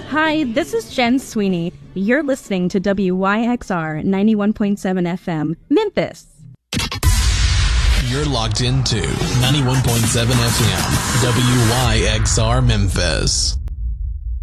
Hi, this is Jen Sweeney. You're listening to WYXR 91.7 FM, Memphis. You're locked into 91.7 FM, WYXR Memphis.